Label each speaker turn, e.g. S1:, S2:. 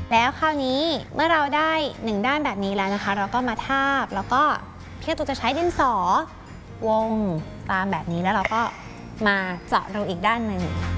S1: แล้วคราวนี้เมื่อเราได้1ด้านแบบนี้แล้วนะคะเราก็มาทาบแล้วก็พี่ตุ๊กจะใช้ดินสอวงตามแบบนี้แล้วเราก็มาเจาะรูอีกด้านหนึ่ง